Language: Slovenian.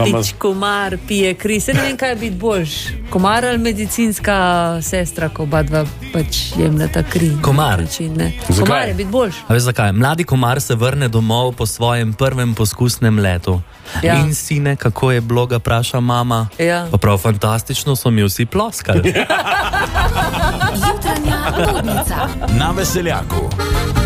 Pič komar pije kri. Se ne vem, kaj je biti boljš. Komar ali medicinska sestra, ko oba dva pač jemljata kri. Komar. Komar je biti boljš. A veš zakaj? Mladi komar se vrne domov po svojem prvem poskusnem letu. Ja. In sine, kako je bilo, ga vpraša mama. Ja. Pa prav fantastično, so mi vsi ploskali. Jutranja budnica na Veseljaku.